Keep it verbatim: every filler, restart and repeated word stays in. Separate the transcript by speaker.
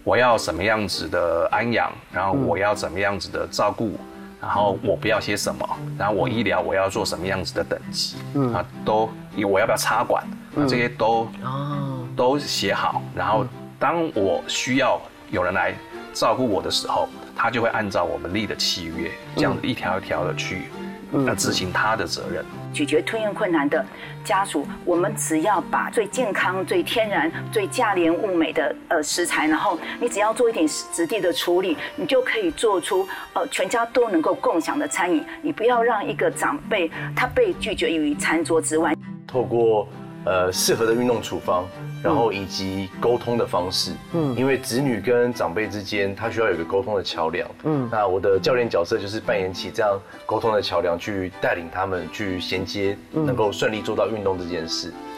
Speaker 1: 我要什么样子的安养，然后我要怎么样子的照顾，然后我不要些什么，然后我医疗我要做什么样子的等级，嗯啊，都我要不要插管，啊，这些都哦都写好，然后当我需要有人来照顾我的时候，他就会按照我们立的契约，这样子一条一条的去呃执行他的责任。
Speaker 2: 咀嚼吞咽困难的家属，我们只要把最健康、最天然、最价廉物美的呃食材，然后你只要做一点质地的处理，你就可以做出呃全家都能够共享的餐饮。你不要让一个长辈他被拒绝于餐桌之外。
Speaker 3: 透过呃适合的运动处方，然后以及沟通的方式，嗯，因为子女跟长辈之间，他需要有个沟通的桥梁，嗯，那我的教练角色就是扮演起这样沟通的桥梁，去带领他们去衔接，能够顺利做到运动这件事。